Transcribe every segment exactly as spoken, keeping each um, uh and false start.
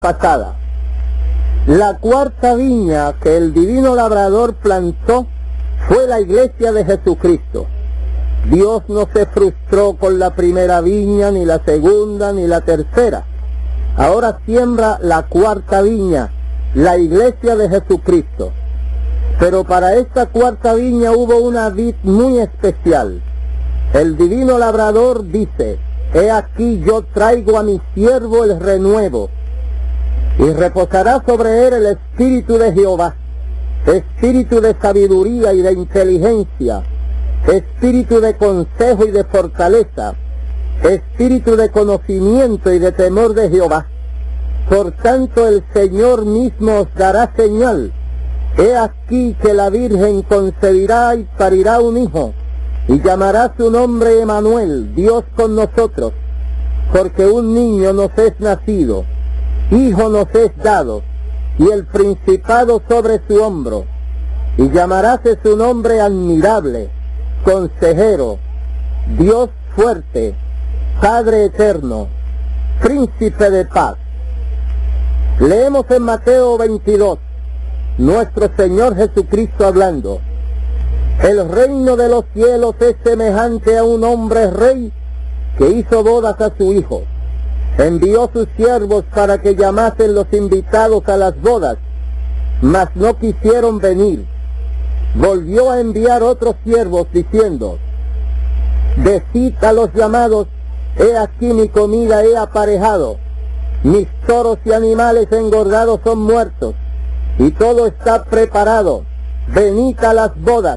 pasada. La cuarta viña que el divino labrador plantó fue la iglesia de Jesucristo. Dios no se frustró con la primera viña, ni la segunda, ni la tercera. Ahora siembra la cuarta viña, la iglesia de Jesucristo. Pero para esta cuarta viña hubo una vid muy especial. El divino labrador dice: he aquí yo traigo a mi siervo el renuevo, y reposará sobre él el espíritu de Jehová, espíritu de sabiduría y de inteligencia, espíritu de consejo y de fortaleza, espíritu de conocimiento y de temor de Jehová. Por tanto el Señor mismo os dará señal. He aquí que la Virgen concebirá y parirá un hijo, y llamará su nombre Emanuel, Dios con nosotros, porque un niño nos es nacido, hijo nos es dado, y el principado sobre su hombro, y llamaráse su nombre admirable, consejero, Dios fuerte, Padre eterno, príncipe de paz. Leemos en Mateo veintidós, nuestro Señor Jesucristo hablando: el reino de los cielos es semejante a un hombre rey que hizo bodas a su hijo. Envió sus siervos para que llamasen los invitados a las bodas, mas no quisieron venir. Volvió a enviar otros siervos diciendo: decid a los llamados, he aquí mi comida he aparejado, mis toros y animales engordados son muertos, y todo está preparado, venid a las bodas.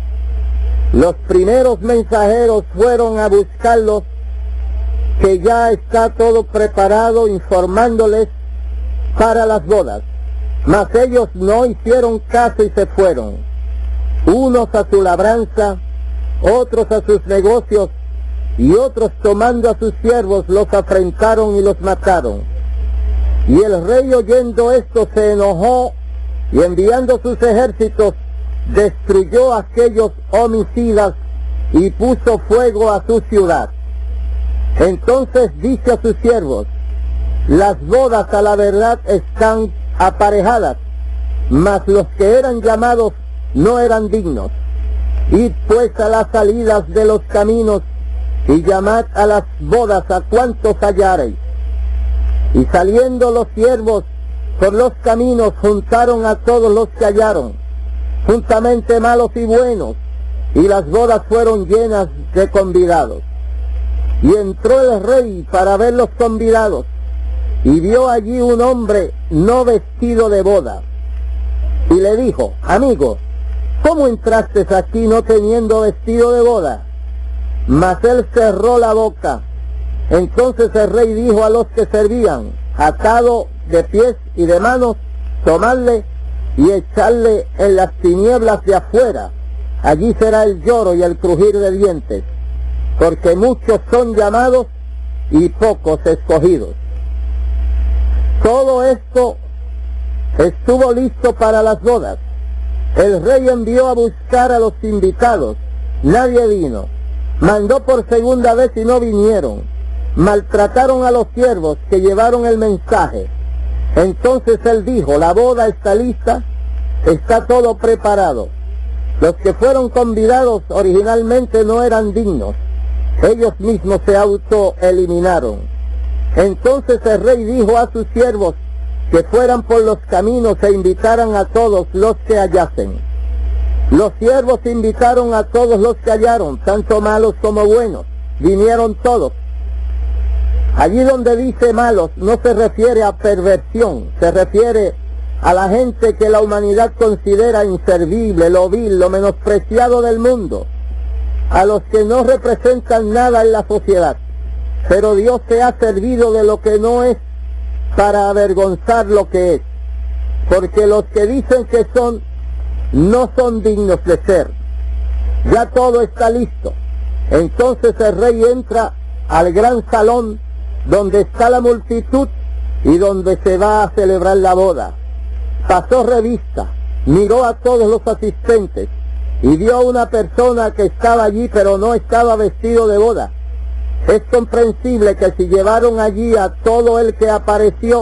Los primeros mensajeros fueron a buscarlos, que ya está todo preparado, informándoles para las bodas. Mas ellos no hicieron caso y se fueron, unos a su labranza, otros a sus negocios, y otros tomando a sus siervos los afrentaron y los mataron. Y el rey, oyendo esto, se enojó, y enviando sus ejércitos destruyó a aquellos homicidas y puso fuego a su ciudad. Entonces dice a sus siervos: las bodas a la verdad están aparejadas, mas los que eran llamados no eran dignos. Id pues a las salidas de los caminos y llamad a las bodas a cuantos hallareis. Y saliendo los siervos por los caminos juntaron a todos los que hallaron, juntamente malos y buenos, y las bodas fueron llenas de convidados. Y entró el rey para ver los convidados, y vio allí un hombre no vestido de boda. Y le dijo: amigo, ¿cómo entraste aquí no teniendo vestido de boda? Mas él cerró la boca. Entonces el rey dijo a los que servían: atado de pies y de manos, tomadle y echarle en las tinieblas de afuera. Allí será el lloro y el crujir de dientes, porque muchos son llamados y pocos escogidos. Todo esto estuvo listo para las bodas. El rey envió a buscar a los invitados, nadie vino. Mandó por segunda vez y no vinieron. Maltrataron a los siervos que llevaron el mensaje. Entonces él dijo: la boda está lista, está todo preparado. Los que fueron convidados originalmente no eran dignos, ellos mismos se autoeliminaron. Entonces el rey dijo a sus siervos que fueran por los caminos e invitaran a todos los que hallasen. Los siervos invitaron a todos los que hallaron, tanto malos como buenos, vinieron todos. Allí donde dice malos no se refiere a perversión, se refiere a la gente que la humanidad considera inservible, lo vil, lo menospreciado del mundo, a los que no representan nada en la sociedad. Pero Dios se ha servido de lo que no es para avergonzar lo que es, porque los que dicen que son, no son dignos de ser. Ya todo está listo. Entonces el rey entra al gran salón donde está la multitud y donde se va a celebrar la boda. Pasó revista, miró a todos los asistentes y vio a una persona que estaba allí pero no estaba vestido de boda. Es comprensible que si llevaron allí a todo el que apareció,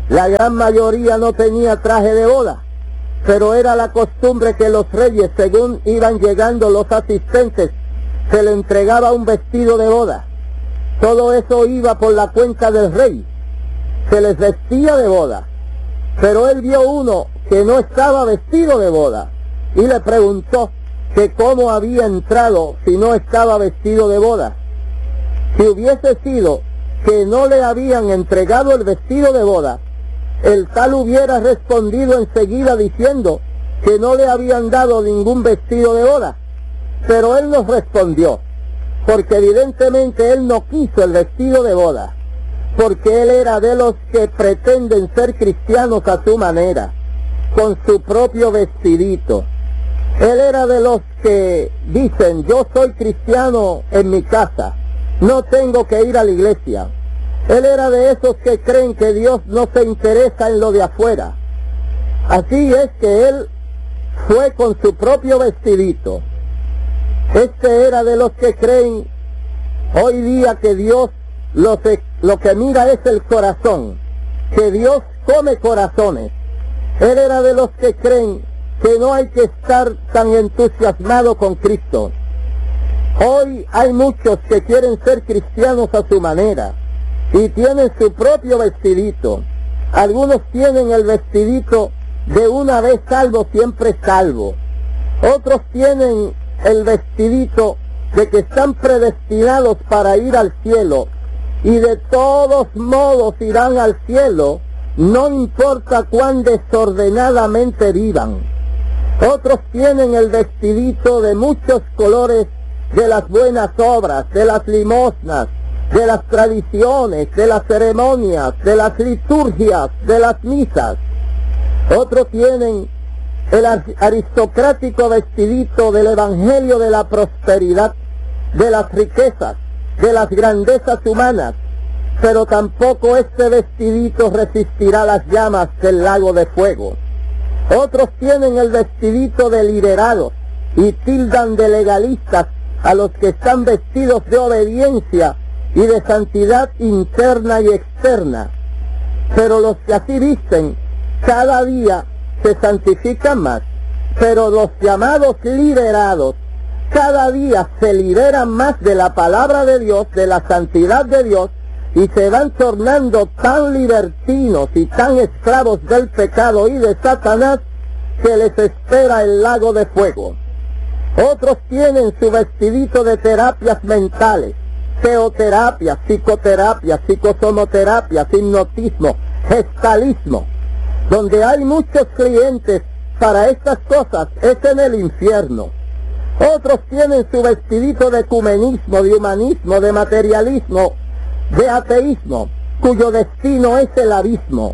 La gran mayoría no tenía traje de boda, pero era la costumbre que los reyes, según iban llegando los asistentes, se le entregaba un vestido de boda. Todo eso iba por la cuenta del rey. Se les vestía de boda, pero él vio uno que no estaba vestido de boda y le preguntó que cómo había entrado si no estaba vestido de boda. Si hubiese sido que no le habían entregado el vestido de boda, el tal hubiera respondido enseguida diciendo que no le habían dado ningún vestido de boda. Pero él no respondió, porque evidentemente él no quiso el vestido de boda, porque él era de los que pretenden ser cristianos a su manera, con su propio vestidito. Él era de los que dicen, yo soy cristiano en mi casa, no tengo que ir a la iglesia. Él era de esos que creen que Dios no se interesa en lo de afuera. Así es que él fue con su propio vestidito. Este era de los que creen hoy día que Dios lo, se, lo que mira es el corazón, que Dios come corazones. Él era de los que creen que no hay que estar tan entusiasmado con Cristo. Hoy hay muchos que quieren ser cristianos a su manera y tienen su propio vestidito. Algunos tienen el vestidito de una vez salvo, siempre salvo. Otros tienen el vestidito de que están predestinados para ir al cielo y de todos modos irán al cielo, no importa cuán desordenadamente vivan. Otros tienen el vestidito de muchos colores de las buenas obras, de las limosnas, de las tradiciones, de las ceremonias, de las liturgias, de las misas. Otros tienen el aristocrático vestidito del evangelio de la prosperidad, de las riquezas, de las grandezas humanas, pero tampoco este vestidito resistirá las llamas del lago de fuego. Otros tienen el vestidito de liberados y tildan de legalistas a los que están vestidos de obediencia y de santidad interna y externa, pero los que así visten cada día se santifican más. Pero los llamados liberados cada día se liberan más de la palabra de Dios, de la santidad de Dios, y se van tornando tan libertinos y tan esclavos del pecado y de Satanás que les espera el lago de fuego. Otros tienen su vestidito de terapias mentales, teoterapia, psicoterapia, psicosomoterapia, hipnotismo, gestalismo. Donde hay muchos clientes para estas cosas es en el infierno. Otros tienen su vestidito de ecumenismo, de humanismo, de materialismo, de ateísmo, cuyo destino es el abismo.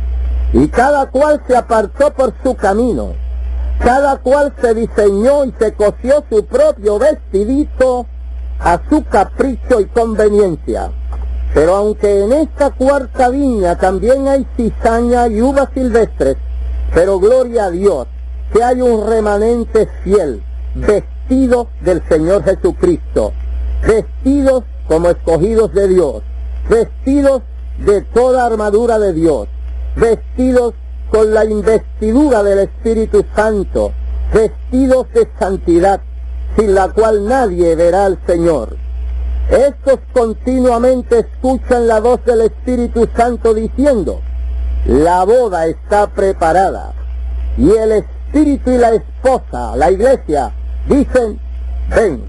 Y cada cual se apartó por su camino. Cada cual se diseñó y se cosió su propio vestidito a su capricho y conveniencia. Pero aunque en esta cuarta viña también hay cizaña y uvas silvestres, pero gloria a Dios que hay un remanente fiel, vestidos del Señor Jesucristo, vestidos como escogidos de Dios, vestidos de toda armadura de Dios, vestidos con la investidura del Espíritu Santo, vestidos de santidad, sin la cual nadie verá al Señor. Estos continuamente escuchan la voz del Espíritu Santo diciendo, la boda está preparada, y el Espíritu y la esposa, la iglesia, dicen, ven.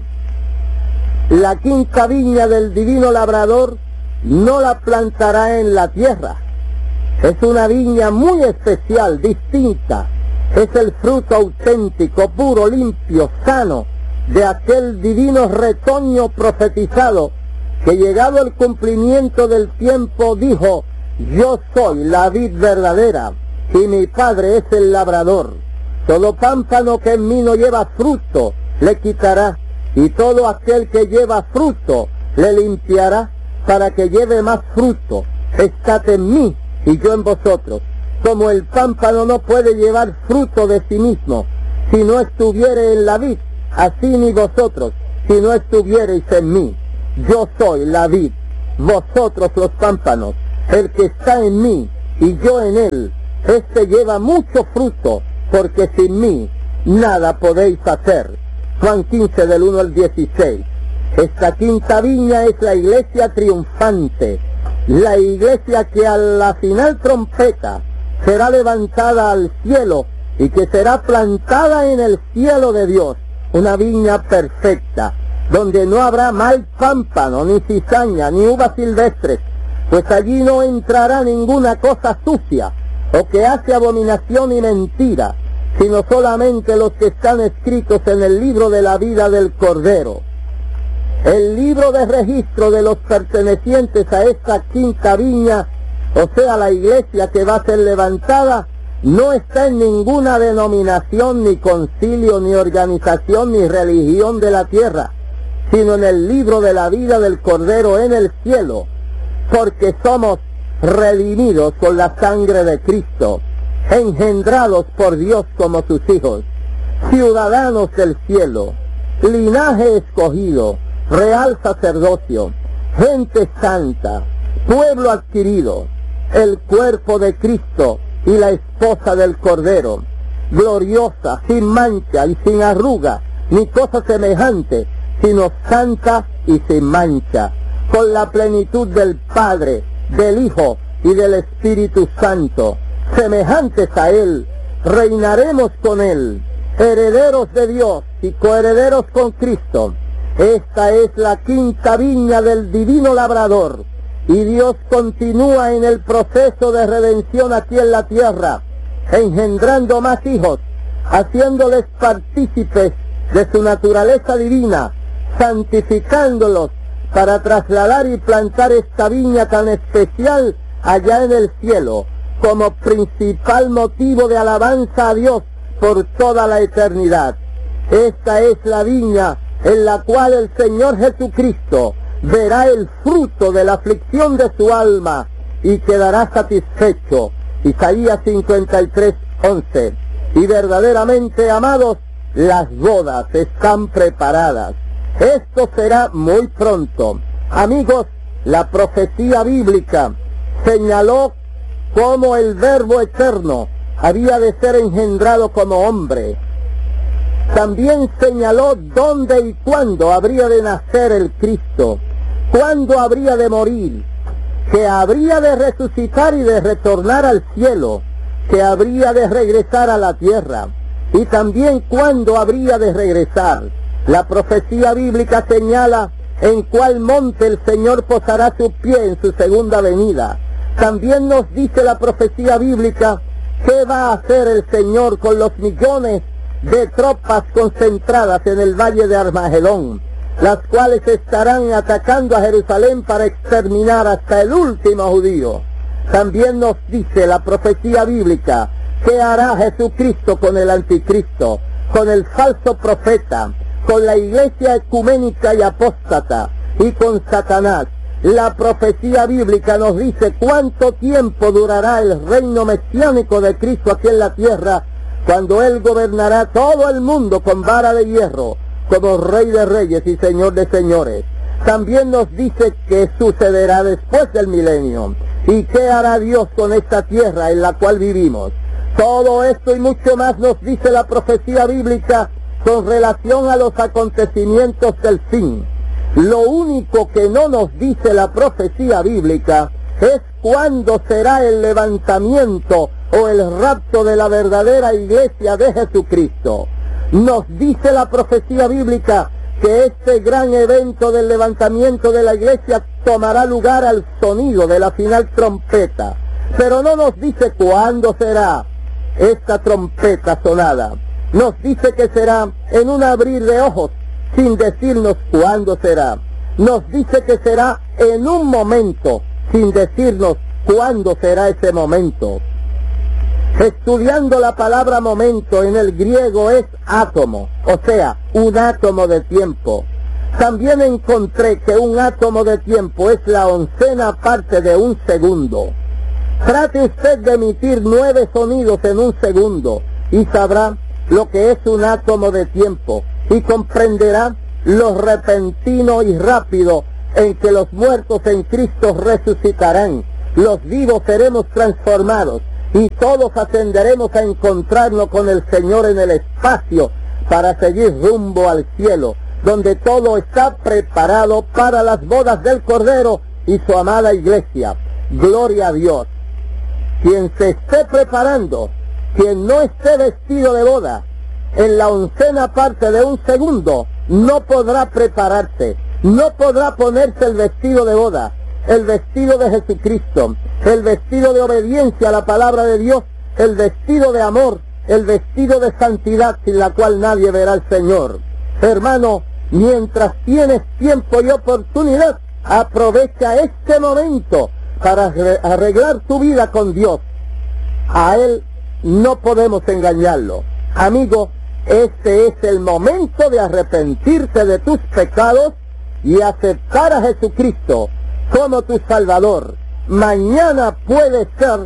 La quinta viña del divino labrador no la plantará en la tierra. Es una viña muy especial, distinta. Es el fruto auténtico, puro, limpio, sano, de aquel divino retoño profetizado, que llegado el cumplimiento del tiempo dijo, yo soy la vid verdadera, y mi Padre es el labrador. Todo pámpano que en mí no lleva fruto, le quitará, y todo aquel que lleva fruto, le limpiará, para que lleve más fruto. Estad en mí, y yo en vosotros. Como el pámpano no puede llevar fruto de sí mismo, si no estuviere en la vid, así ni vosotros, si no estuviereis en mí. Yo soy la vid, vosotros los pámpanos. El que está en mí y yo en él, este lleva mucho fruto, porque sin mí nada podéis hacer. Juan quince del uno al dieciséis. Esta quinta viña es la iglesia triunfante, la iglesia que a la final trompeta será levantada al cielo y que será plantada en el cielo de Dios, una viña perfecta, donde no habrá mal pámpano, ni cizaña, ni uvas silvestres, pues allí no entrará ninguna cosa sucia, o que hace abominación y mentira, sino solamente los que están escritos en el libro de la vida del Cordero. El libro de registro de los pertenecientes a esta quinta viña, o sea, la iglesia que va a ser levantada, no está en ninguna denominación, ni concilio, ni organización, ni religión de la tierra, sino en el libro de la vida del Cordero en el cielo, porque somos redimidos con la sangre de Cristo, engendrados por Dios como sus hijos, ciudadanos del cielo, linaje escogido, real sacerdocio, gente santa, pueblo adquirido, el cuerpo de Cristo y la esposa del Cordero, gloriosa, sin mancha y sin arruga, ni cosa semejante, sino santa y sin mancha, con la plenitud del Padre, del Hijo y del Espíritu Santo, semejantes a Él, reinaremos con Él, herederos de Dios y coherederos con Cristo. Esta es la quinta viña del divino labrador, y Dios continúa en el proceso de redención aquí en la tierra, engendrando más hijos, haciéndoles partícipes de su naturaleza divina, santificándolos para trasladar y plantar esta viña tan especial allá en el cielo, como principal motivo de alabanza a Dios por toda la eternidad. Esta es la viña en la cual el Señor Jesucristo verá el fruto de la aflicción de su alma y quedará satisfecho. Isaías cincuenta y tres, once. Y verdaderamente, amados, las bodas están preparadas. Esto será muy pronto. Amigos, la profecía bíblica señaló cómo el Verbo eterno había de ser engendrado como hombre. También señaló dónde y cuándo habría de nacer el Cristo, cuándo habría de morir, que habría de resucitar y de retornar al cielo, que habría de regresar a la tierra, y también cuándo habría de regresar. La profecía bíblica señala en cuál monte el Señor posará su pie en su segunda venida. También nos dice la profecía bíblica qué va a hacer el Señor con los millones de tropas concentradas en el valle de Armagedón, las cuales estarán atacando a Jerusalén para exterminar hasta el último judío. También nos dice la profecía bíblica qué hará Jesucristo con el anticristo, con el falso profeta, con la iglesia ecuménica y apóstata y con Satanás. La profecía bíblica nos dice cuánto tiempo durará el reino mesiánico de Cristo aquí en la tierra, cuando Él gobernará todo el mundo con vara de hierro, como Rey de Reyes y Señor de Señores. También nos dice qué sucederá después del milenio, y qué hará Dios con esta tierra en la cual vivimos. Todo esto y mucho más nos dice la profecía bíblica con relación a los acontecimientos del fin. Lo único que no nos dice la profecía bíblica es cuándo será el levantamiento o el rapto de la verdadera iglesia de Jesucristo. Nos dice la profecía bíblica que este gran evento del levantamiento de la iglesia tomará lugar al sonido de la final trompeta, pero no nos dice cuándo será esta trompeta sonada. Nos dice que será en un abrir de ojos, sin decirnos cuándo será. Nos dice que será en un momento, sin decirnos cuándo será ese momento. Estudiando la palabra momento en el griego es átomo, o sea, un átomo de tiempo. También encontré que un átomo de tiempo es la oncena parte de un segundo. Trate usted de emitir nueve sonidos en un segundo y sabrá lo que es un átomo de tiempo y comprenderá lo repentino y rápido en que los muertos en Cristo resucitarán los vivos seremos transformados y todos ascenderemos a encontrarnos con el Señor en el espacio para seguir rumbo al cielo, donde todo está preparado para las bodas del Cordero y su amada iglesia. Gloria a Dios. Quien se esté preparando, quien no esté vestido de boda, en la oncena parte de un segundo, no podrá prepararse, no podrá ponerse el vestido de boda, el vestido de Jesucristo, el vestido de obediencia a la palabra de Dios, el vestido de amor, el vestido de santidad sin la cual nadie verá al Señor. Hermano, mientras tienes tiempo y oportunidad, aprovecha este momento para arreglar tu vida con Dios. A Él no podemos engañarlo. Amigo, este es el momento de arrepentirte de tus pecados y aceptar a Jesucristo como tu Salvador. Mañana puede ser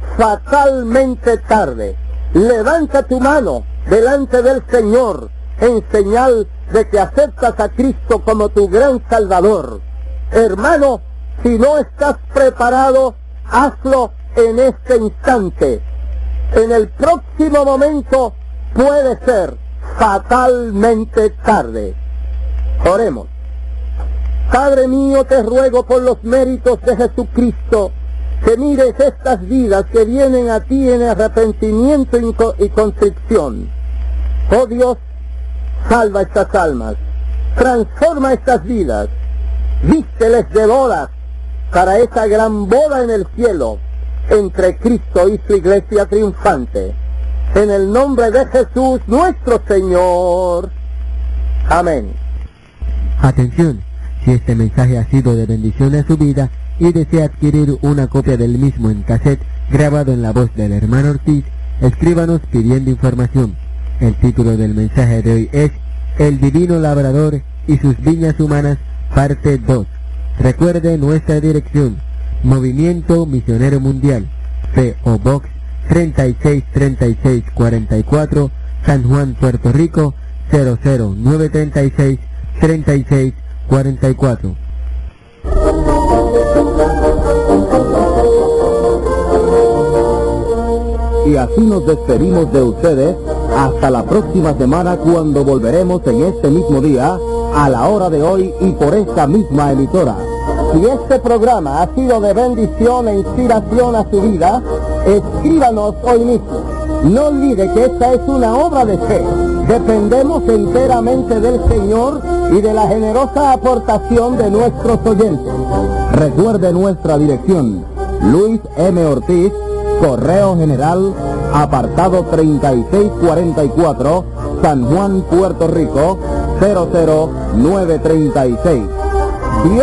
fatalmente tarde. Levanta tu mano delante del Señor en señal de que aceptas a Cristo como tu gran Salvador. Hermano, si no estás preparado, hazlo en este instante. En el próximo momento puede ser fatalmente tarde. Oremos. Padre mío, te ruego por los méritos de Jesucristo, que mires estas vidas que vienen a ti en arrepentimiento y contrición. Oh Dios, salva estas almas, transforma estas vidas, vísteles de bodas para esa gran boda en el cielo, entre Cristo y su iglesia triunfante. En el nombre de Jesús nuestro Señor. Amén. Atención, si este mensaje ha sido de bendición a su vida y desea adquirir una copia del mismo en cassette grabado en la voz del hermano Ortiz, escríbanos pidiendo información. El título del mensaje de hoy es El Divino Labrador y sus Viñas Humanas, parte dos. Recuerde nuestra dirección: Movimiento Misionero Mundial, P O Box treinta y seis treinta y seis cuarenta y cuatro, San Juan, Puerto Rico cero cero nueve treinta y seis treinta y seis cuarenta y cuatro. Y así nos despedimos de ustedes hasta la próxima semana, cuando volveremos en este mismo día, a la hora de hoy y por esta misma emisora. Si este programa ha sido de bendición e inspiración a su vida, escríbanos hoy mismo. No olvide que esta es una obra de fe. Dependemos enteramente del Señor y de la generosa aportación de nuestros oyentes. Recuerde nuestra dirección: Luis M. Ortiz, Correo General, apartado treinta y seis cuarenta y cuatro, San Juan, Puerto Rico cero cero nueve treinta y seis.